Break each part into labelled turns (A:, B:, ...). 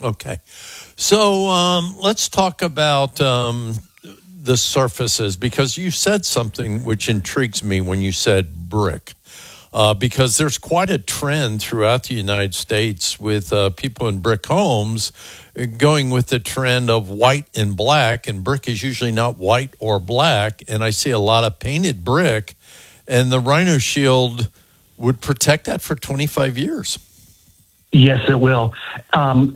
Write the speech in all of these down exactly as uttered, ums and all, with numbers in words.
A: Okay. So um, let's talk about um, the surfaces, because you said something which intrigues me when you said brick. Uh, because there's quite a trend throughout the United States with uh, people in brick homes going with the trend of white and black, and brick is usually not white or black. And I see a lot of painted brick, and the Rhino Shield would protect that for twenty-five years.
B: Yes, it will. Um,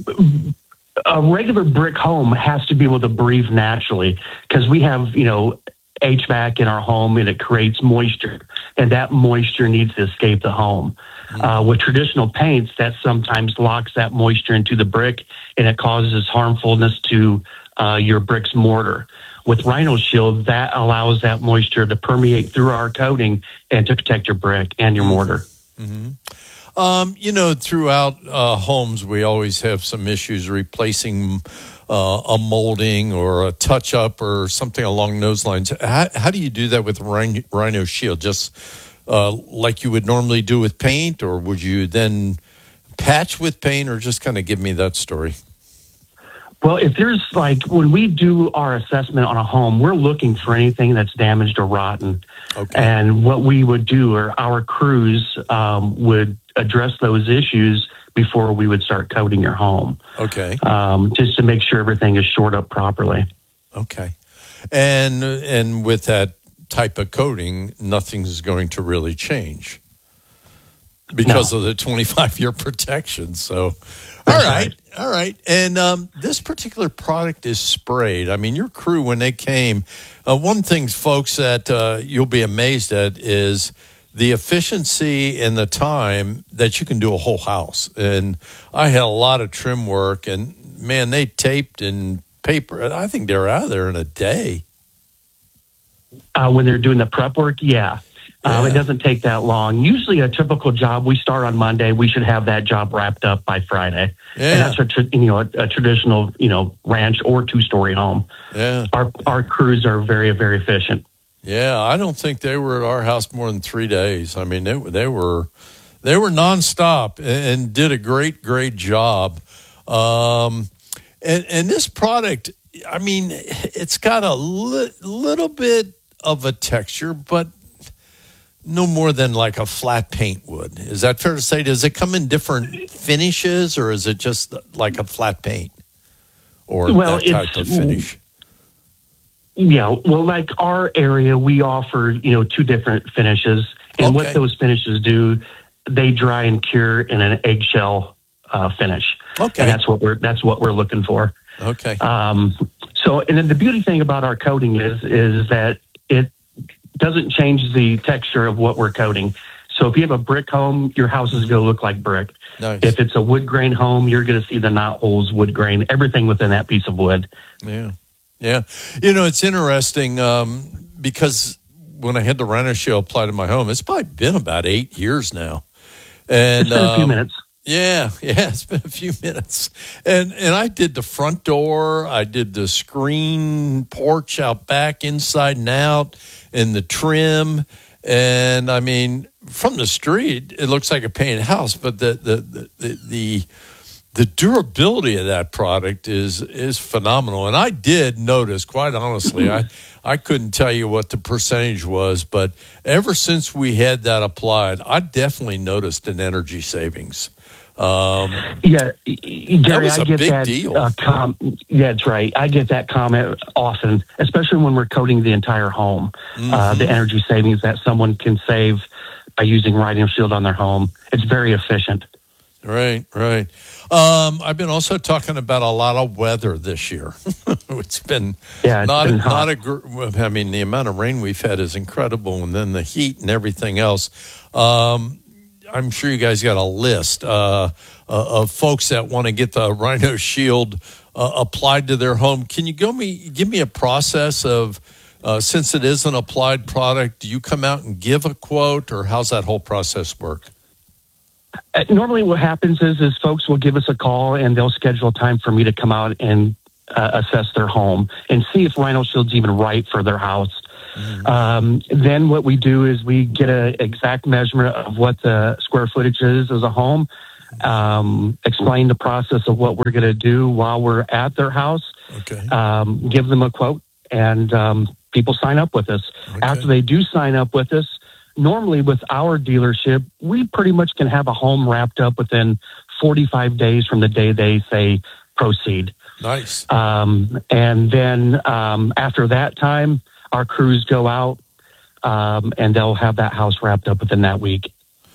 B: a regular brick home has to be able to breathe naturally, because we have, you know, H V A C in our home, and it creates moisture, and that moisture needs to escape the home. Mm-hmm. Uh, with traditional paints, that sometimes locks that moisture into the brick, and it causes harmfulness to uh, your brick's mortar. With Rhino Shield, that allows that moisture to permeate through our coating and to protect your brick and your mortar.
A: Mm-hmm. Um, you know, throughout uh, homes, we always have some issues replacing uh, a molding or a touch-up or something along those lines. How, how do you do that with Rhino, Rhino Shield? Just uh, like you would normally do with paint, or would you then patch with paint, or just kind of give me that story?
B: Well, if there's like, when we do our assessment on a home, we're looking for anything that's damaged or rotten. Okay. And what we would do, or our crews um, would address those issues before we would start coating your home.
A: Okay.
B: Um, just to make sure everything is shored up properly.
A: Okay. And and with that type of coating, nothing's going to really change because no. of the twenty-five year protection. So, all right. right. All right. And um, this particular product is sprayed. I mean, your crew, when they came, uh, one thing, folks, that uh, you'll be amazed at is the efficiency and the time that you can do a whole house. And I had a lot of trim work, and, man, they taped and paper. I think they're out of there in a day.
B: Uh, when they're doing the prep work, yeah. yeah. Um, it doesn't take that long. Usually a typical job, we start on Monday. We should have that job wrapped up by Friday. Yeah. And that's a, tra- you know, a, a traditional, you know, ranch or two-story home.
A: Yeah.
B: Our, our crews are very, very efficient.
A: Yeah, I don't think they were at our house more than three days. I mean, they, they were they were nonstop and, and did a great, great job. Um, and, and this product, I mean, it's got a li- little bit of a texture, but no more than like a flat paint would. Is that fair to say? Does it come in different finishes, or is it just like a flat paint or
B: well,
A: that type of finish?
B: Yeah, well, like our area, we offer, you know, two different finishes. And okay. what those finishes do, they dry and cure in an eggshell uh, finish.
A: Okay.
B: And that's what we're that's what we're looking for.
A: Okay.
B: Um, so, and then the beauty thing about our coating is is that it doesn't change the texture of what we're coating. So if you have a brick home, your house is going to look like brick.
A: Nice.
B: If it's a wood grain home, you're going to see the knot holes, wood grain, everything within that piece of wood.
A: Yeah. Yeah. You know, it's interesting um, because when I had the Rhino Shield applied to my home, it's probably been about eight years now. And,
B: it's been a few
A: um,
B: minutes.
A: Yeah, yeah, it's been a few minutes. And and I did the front door, I did the screen porch out back, inside and out, and the trim. And, I mean, from the street, it looks like a painted house, but the the the the, the The durability of that product is is phenomenal. And I did notice, quite honestly, I, I couldn't tell you what the percentage was, but ever since we had that applied, I definitely noticed an energy savings. Um,
B: yeah, Gary,
A: that was a
B: I get
A: big
B: that.
A: deal.
B: Uh, com- yeah, that's right. I get that comment often, especially when we're coating the entire home. Mm-hmm. Uh, the energy savings that someone can save by using Rhino Shield on their home. It's very efficient.
A: Right, right. Um, I've been also talking about a lot of weather this year. It's been
B: yeah, it's
A: not
B: been
A: not a. Gr- I mean, the amount of rain we've had is incredible, and then the heat and everything else. Um, I'm sure you guys got a list uh, uh, of folks that want to get the Rhino Shield uh, applied to their home. Can you go me give me a process of uh, since it is an applied product? Do you come out and give a quote, or how's that whole process work?
B: Uh, normally what happens is, is folks will give us a call and they'll schedule time for me to come out and uh, assess their home and see if Rhino Shield's even right for their house. Mm-hmm. Um, then what we do is we get an exact measurement of what the square footage is as a home. um, explain the process of what we're going to do while we're at their house,
A: Okay.
B: um, give them a quote, and um, people sign up with us.
A: Okay.
B: After they do sign up with us, normally with our dealership, we pretty much can have a home wrapped up within forty-five days from the day they say proceed.
A: Nice.
B: Um, and then um, after that time, our crews go out um, and they'll have that house wrapped up within that week.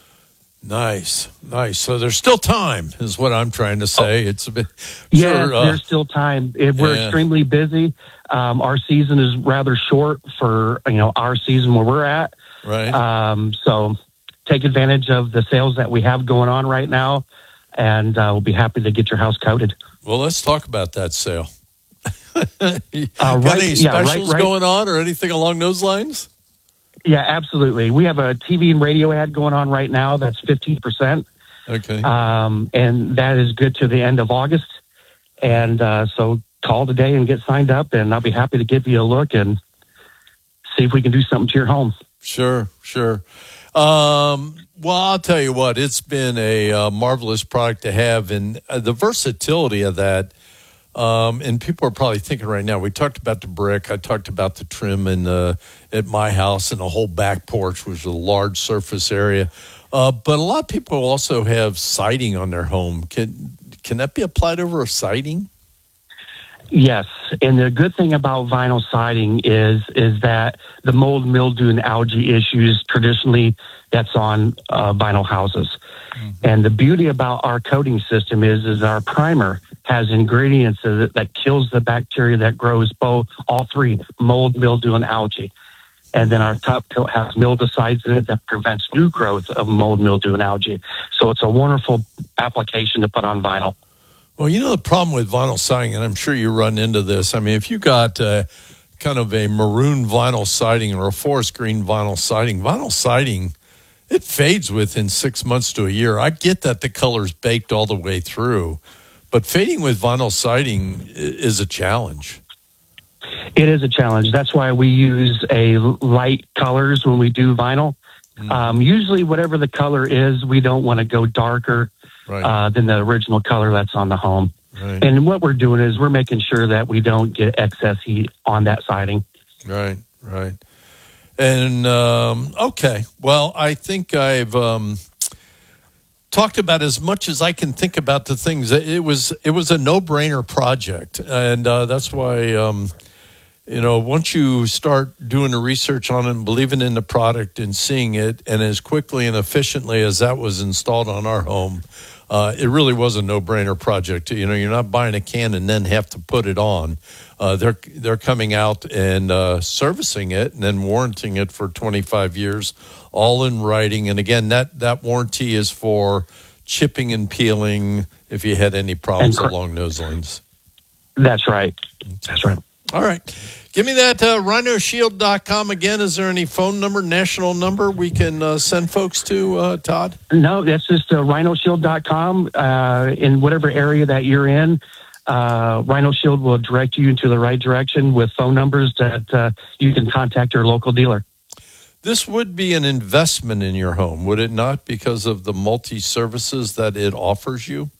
A: Nice, nice. So there's still time, is what I'm trying to say. It's a bit.
B: Yeah,
A: sure, uh,
B: there's still time. If we're
A: yeah.
B: extremely busy. Um, our season is rather short for you know our season where we're at.
A: Right.
B: Um, so take advantage of the sales that we have going on right now, and uh, we'll be happy to get your house coated.
A: Well, let's talk about that sale.
B: Uh,
A: Got
B: right,
A: any
B: yeah, right,
A: specials
B: right.
A: going on or anything along those lines?
B: Yeah, absolutely. We have a T V and radio ad going on right now that's fifteen percent.
A: Okay.
B: Um, and that is good to the end of August. And uh, so call today and get signed up, and I'll be happy to give you a look and see if we can do something to your home.
A: Sure, sure. Um, well, I'll tell you what, it's been a uh, marvelous product to have, and uh, the versatility of that. Um, and people are probably thinking right now, we talked about the brick. I talked about the trim in the, at my house and the whole back porch, which is a large surface area. Uh, but a lot of people also have siding on their home. Can can that be applied over a siding?
B: Yes, and the good thing about vinyl siding is is that the mold, mildew, and algae issues traditionally that's on uh, vinyl houses. Mm-hmm. And the beauty about our coating system is is our primer has ingredients that, that kills the bacteria that grows both all three, mold, mildew, and algae. And then our top coat has mildewcides in it that prevents new growth of mold, mildew, and algae. So it's a wonderful application to put on vinyl.
A: Well, you know, the problem with vinyl siding, and I'm sure you run into this. I mean, if you got uh, kind of a maroon vinyl siding or a forest green vinyl siding, vinyl siding, it fades within six months to a year. I get that the color's baked all the way through, but fading with vinyl siding is a challenge.
B: It is a challenge. That's why we use a light colors when we do vinyl. Mm. Um, usually, whatever the color is, we don't want to go darker right. uh, than the original color that's on the home. Right. And what we're doing is we're making sure that we don't get excess heat on that siding.
A: Right, right. And, um, okay, well, I think I've um, talked about as much as I can think about the things. It was it was a no-brainer project, and uh, that's why, um, you know, once you start doing the research on it and believing in the product and seeing it, and as quickly and efficiently as that was installed on our home, uh, it really was a no-brainer project. You know, you're not buying a can and then have to put it on. Uh, they're they're coming out and uh, servicing it and then warranting it for twenty-five years, all in writing. And again, that, that warranty is for chipping and peeling if you had any problems cr- along those lines.
B: That's right. That's right.
A: All right. Give me that uh, rhino shield dot com again. Is there any phone number, national number we can uh, send folks to, uh, Todd?
B: No, that's just uh, rhino shield dot com. Uh, in whatever area that you're in, uh, Rhino Shield will direct you into the right direction with phone numbers that uh, you can contact your local dealer.
A: This would be an investment in your home, would it not, because of the multi-services that it offers you?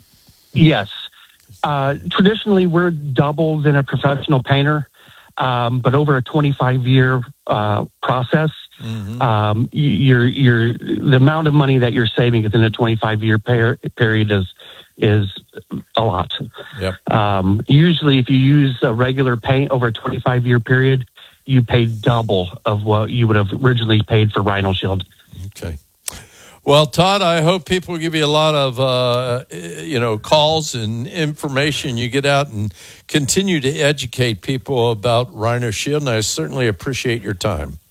B: Yes. Uh, traditionally, we're double than a professional painter, um, but over a twenty-five year uh, process, mm-hmm. um, you're, you're, the amount of money that you're saving within a twenty-five year per- period is is a lot.
A: Yep.
B: Um, usually, if you use a regular paint over a twenty-five year period, you pay double of what you would have originally paid for Rhino Shield.
A: Okay. Well, Todd, I hope people give you a lot of, uh, you know, calls and information. You get out and continue to educate people about Rhino Shield, and I certainly appreciate your time.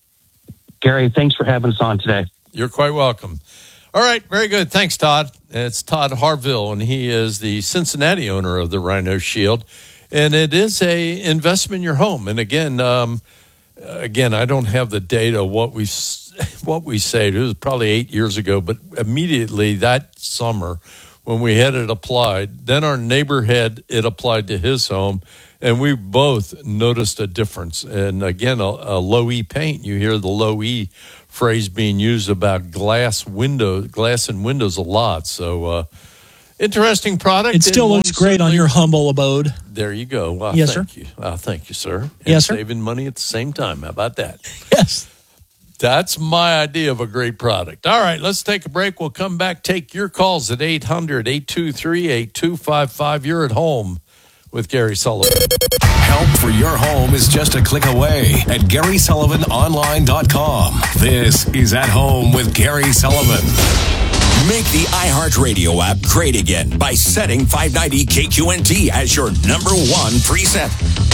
B: Gary, thanks for having us on today.
A: You're quite welcome. All right, very good. Thanks, Todd. It's Todd Harville, and he is the Cincinnati owner of the Rhino Shield, and it is a investment in your home. And again, um, again, I don't have the data what we what we say. It was probably eight years ago, but immediately that summer when we had it applied, then our neighbor had it applied to his home, and we both noticed a difference. And again, a, a low E paint, you hear the low E phrase being used about glass windows, glass and windows a lot. So, uh, interesting product.
C: It still looks great on your humble abode.
A: There you go. Well,
C: yes,
A: thank
C: sir.
A: you. Uh, thank you, sir. And
C: yes, sir.
A: Saving money at the same time. How about that?
C: Yes.
A: That's my idea of a great product. All right, let's take a break. We'll come back, take your calls at eight hundred, eight two three, eight two five five. You're at home with Gary Sullivan.
D: Help for your home is just a click away at Gary Sullivan Online dot com. This is At Home with Gary Sullivan.
E: Make the iHeartRadio app great again by setting five ninety K Q N T as your number one preset.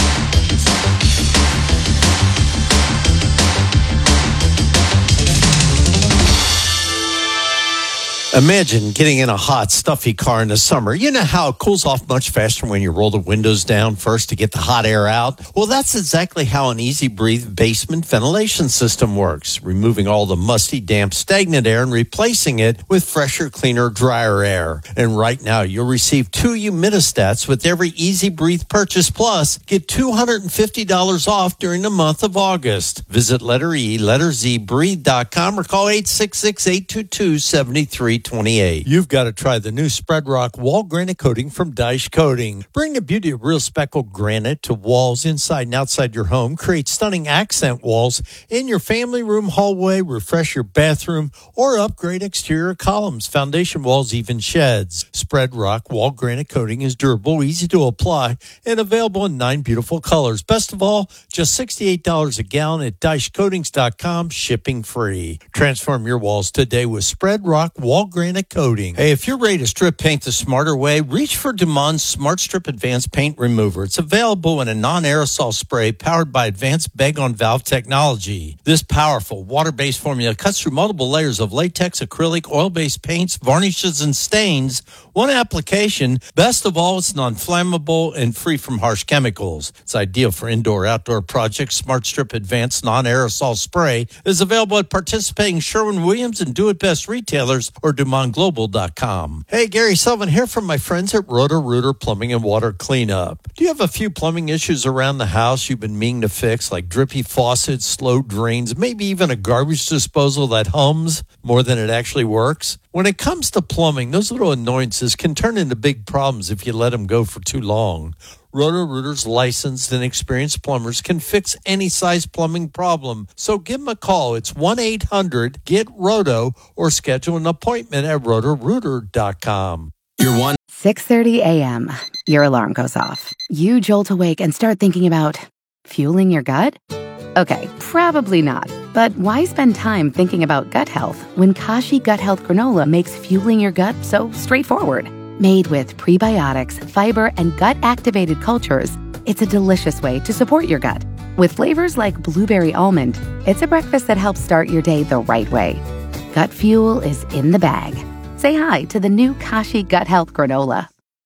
A: Imagine getting in a hot, stuffy car in the summer. You know how it cools off much faster when you roll the windows down first to get the hot air out? Well, that's exactly how an Easy Breathe basement ventilation system works, removing all the musty, damp, stagnant air and replacing it with fresher, cleaner, drier air. And right now, you'll receive two humidistats with every Easy Breathe purchase, plus get two hundred fifty dollars off during the month of August. Visit letter E, letter Z, breathe dot com or call eight six six, eight two two, seven three twenty-eight. You've got to try the new Spread Rock wall granite coating from Dyche Coating. Bring the beauty of real speckled granite to walls inside and outside your home. Create stunning accent walls in your family room, hallway, refresh your bathroom, or upgrade exterior columns, foundation walls, even sheds. Spread Rock wall granite coating is durable, easy to apply, and available in nine beautiful colors. Best of all, just sixty-eight dollars a gallon at Dyche Coatings dot com, shipping free. Transform your walls today with Spread Rock wall granite coating. Hey, if you're ready to strip paint the smarter way, reach for Dumond's Smart Strip Advanced Paint Remover. It's available in a non-aerosol spray powered by advanced bag-on-valve technology. This powerful water-based formula cuts through multiple layers of latex, acrylic, oil-based paints, varnishes, and stains. One application. Best of all, it's non-flammable and free from harsh chemicals. It's ideal for indoor-outdoor projects. Smart Strip Advanced Non-Aerosol Spray is available at participating Sherwin-Williams and Do-It-Best retailers or Dumond Global dot com. Hey, Gary Sullivan here from my friends at Roto-Rooter Plumbing and Water Cleanup. Do you have a few plumbing issues around the house you've been meaning to fix, like drippy faucets, slow drains, maybe even a garbage disposal that hums more than it actually works? When it comes to plumbing, those little annoyances can turn into big problems if you let them go for too long. Roto-Rooter's licensed and experienced plumbers can fix any size plumbing problem. So give them a call. It's one eight hundred get roto or schedule an appointment at roto rooter dot com.
E: You're one.
F: six thirty a.m. Your alarm goes off. You jolt awake and start thinking about fueling your gut? Okay, probably not. But why spend time thinking about gut health when Kashi Gut Health Granola makes fueling your gut so straightforward? Made with prebiotics, fiber, and gut-activated cultures, it's a delicious way to support your gut. With flavors like blueberry almond, it's a breakfast that helps start your day the right way. Gut fuel is in the bag. Say hi to the new Kashi Gut Health Granola.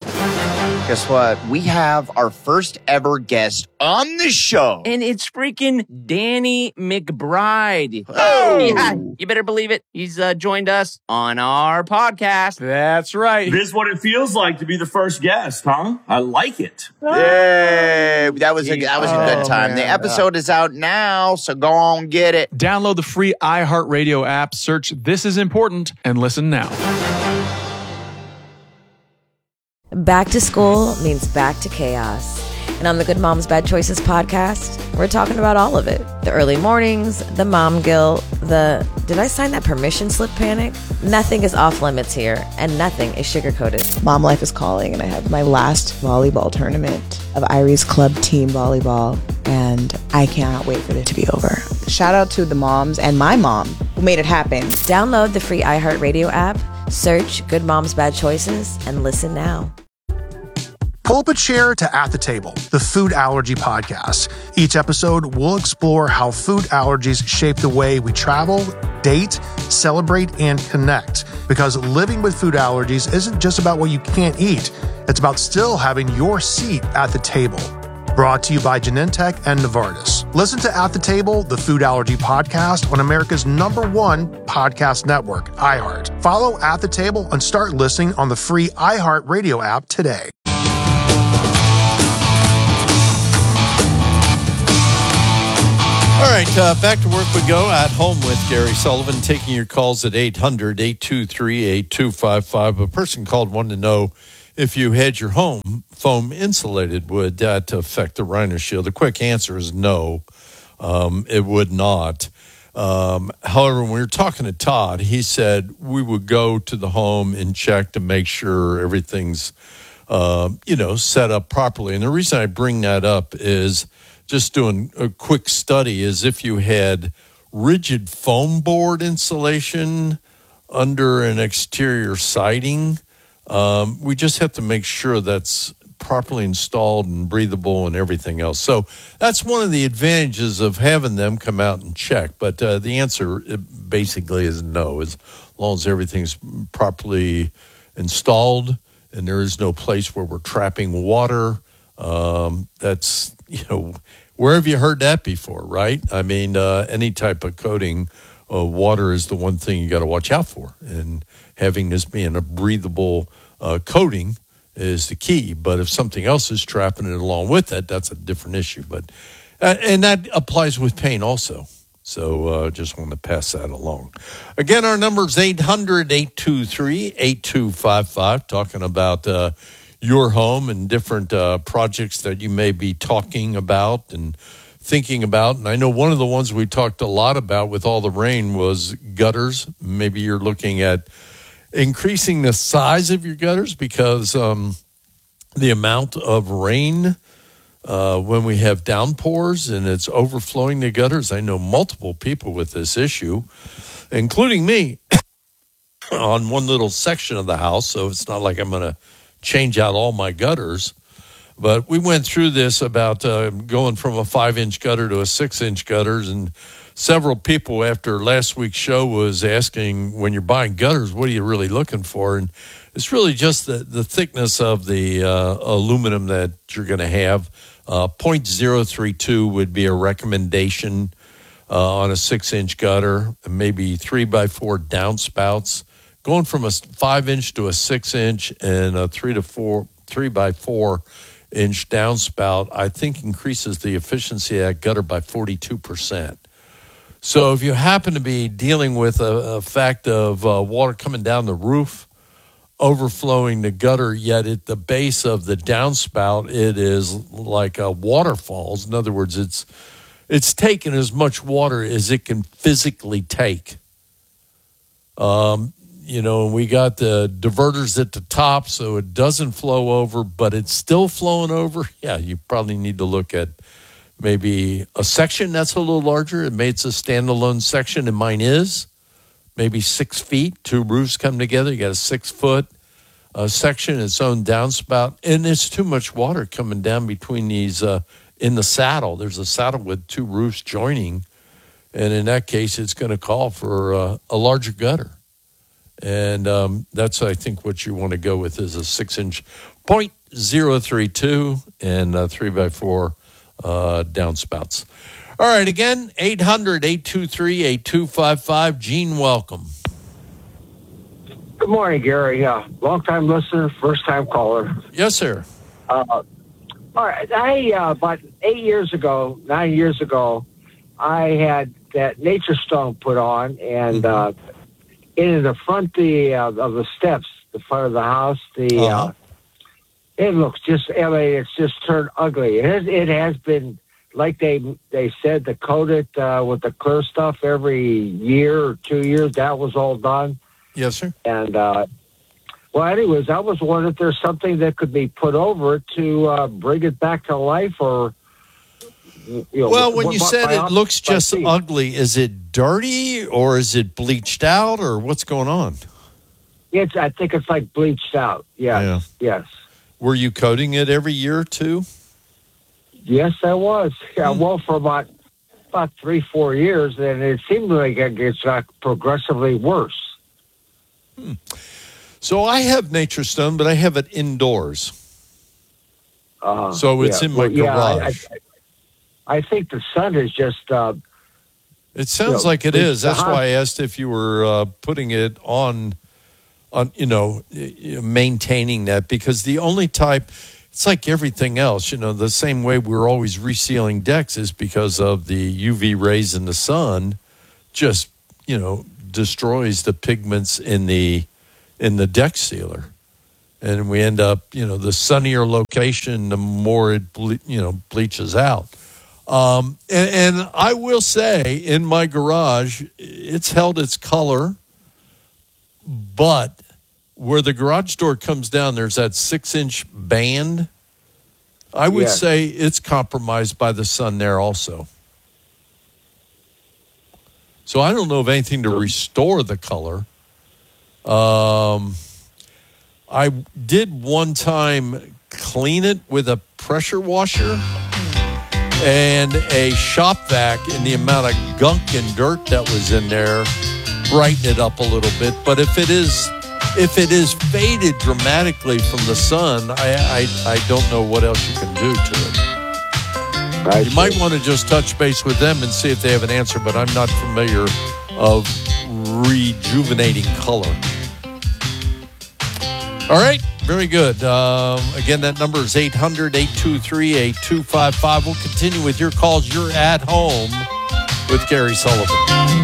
G: Guess what? We have our first ever guest on the show.
H: And it's freaking Danny McBride.
G: Oh!
H: Yeah, you better believe it. He's uh, joined us on our podcast.
I: That's right.
J: This is what it feels like to be the first guest, huh? I like it.
G: Yay! That was a, that was a good time.
I: Oh,
G: the
I: man.
G: episode is out now, so go on, get it.
I: Download the free iHeartRadio app, search This Is Important, and listen now.
K: Back to school means back to chaos. And on the Good Moms Bad Choices podcast, we're talking about all of it. The early mornings, the mom guilt, the did I sign that permission slip panic? Nothing is off limits here, and nothing is sugar-coated.
L: Mom life is calling, and I have my last volleyball tournament of Irie's club team volleyball, and I cannot wait for it to be over. Shout out to the moms and my mom who made it happen.
K: Download the free iHeartRadio app, search Good Moms Bad Choices, and listen now.
M: Pull up a chair to At the Table, the food allergy podcast. Each episode, we'll explore how food allergies shape the way we travel, date, celebrate, and connect. Because living with food allergies isn't just about what you can't eat. It's about still having your seat at the table. Brought to you by Genentech and Novartis. Listen to At the Table, the food allergy podcast on America's number one podcast network, iHeart. Follow At the Table and start listening on the free iHeart Radio app today.
A: All right, uh, back to work we go. At Home with Gary Sullivan, taking your calls at eight hundred, eight two three, eight two five five. A person called wanted to know if you had your home foam insulated, would that affect the Rhino Shield? The quick answer is no, um, it would not. Um, however, when we were talking to Todd, he said we would go to the home and check to make sure everything's, uh, you know, set up properly. And the reason I bring that up is just doing a quick study is if you had rigid foam board insulation under an exterior siding, um, we just have to make sure that's properly installed and breathable and everything else. So that's one of the advantages of having them come out and check. But uh, the answer basically is no, as long as everything's properly installed and there is no place where we're trapping water. Um, that's, you know, where have you heard that before, right? I mean, uh, any type of coating, uh, water is the one thing you got to watch out for. And having this being a breathable uh, coating is the key. But if something else is trapping it along with it, that's a different issue. But uh, and that applies with paint also. So uh, just want to pass that along. Again, our number is eight hundred, eight two three, eight two five five, talking about uh, your home and different uh, projects that you may be talking about and thinking about. And I know one of the ones we talked a lot about with all the rain was gutters. Maybe you're looking at increasing the size of your gutters because um, the amount of rain uh, when we have downpours and it's overflowing the gutters. I know multiple people with this issue, including me, on one little section of the house. So it's not like I'm going to change out all my gutters. But we went through this about uh, going from a five-inch gutter to a six-inch gutters, and several people after last week's show was asking, when you're buying gutters, what are you really looking for? And it's really just the, the thickness of the uh, aluminum that you're going to have. Uh, point zero three two would be a recommendation uh, on a six-inch gutter, maybe three by four downspouts. Going from a five-inch to a six-inch and a three to four, three by four-inch downspout, I think increases the efficiency of that gutter by forty-two percent. So if you happen to be dealing with a, a fact of uh, water coming down the roof, overflowing the gutter, yet at the base of the downspout, it is like a waterfalls. In other words, it's it's taking as much water as it can physically take. Um. You know, we got the diverters at the top so it doesn't flow over, but it's still flowing over. Yeah, you probably need to look at maybe a section that's a little larger. It may it's a standalone section, and mine is. Maybe six feet, two roofs come together. You got a six-foot uh, section, its own downspout, and it's too much water coming down between these uh, in the saddle. There's a saddle with two roofs joining, and in that case, it's going to call for uh, a larger gutter. And um, that's, I think, what you want to go with is a six-inch point zero three two and uh, three by four uh, downspouts. All right, again, eight hundred, eight two three, eight two five five. Gene, welcome.
N: Good morning, Gary. Uh, long-time listener, first-time caller.
A: Yes, sir.
N: Uh, all right, I uh, about eight years ago, nine years ago, I had that Nature Stone put on, and uh, in the front the uh, of the steps, the front of the house, the uh-huh. uh, it looks just, I mean, it's just turned ugly. It has, it has been, like they they said, to coat it uh, with the clear stuff every year or two years. That was all done.
A: Yes, sir.
N: And uh, well, anyways, I was wondering if there's something that could be put over it to uh, bring it back to life, or. You know,
A: well, when
N: what,
A: you
N: what,
A: said it looks just
N: feet.
A: ugly, is it dirty or is it bleached out or what's going on?
N: It's, I think it's like bleached out. Yes, yeah. Yes.
A: Were you coating it every year or two?
N: Yes, I was. Yeah, hmm. Well, for about about three, four years, and it seemed like it gets like progressively worse.
A: Hmm. So I have Nature Stone, but I have it indoors. Uh, so it's
N: yeah.
A: in my
N: well,
A: garage.
N: Yeah, I, I, I think the sun is just... Uh,
A: it sounds
N: you know,
A: like it is. That's
N: hot.
A: why I asked if you were uh, putting it on, on, you know, maintaining that. Because the only type... it's like everything else. You know, the same way we're always resealing decks is because of the U V rays in the sun just, you know, destroys the pigments in the in the deck sealer. And we end up, you know, the sunnier location, the more it, ble- you know, bleaches out. Um, and, and I will say, in my garage, it's held its color, but where the garage door comes down, there's that six-inch band. I would
N: Yeah.
A: say it's compromised by the sun there also. So I don't know of anything to restore the color. Um, I did one time clean it with a pressure washer and a shop vac, and the amount of gunk and dirt that was in there brighten it up a little bit. But if it is if it is faded dramatically from the sun, I I, I don't know what else you can do to it.
N: I
A: You
N: see.
A: might want to just touch base with them and see if they have an answer, but I'm not familiar of rejuvenating color. All right, very good. Um, again, that number is eight hundred, eight two three, eight two five five. We'll continue with your calls. You're at home with Gary Sullivan.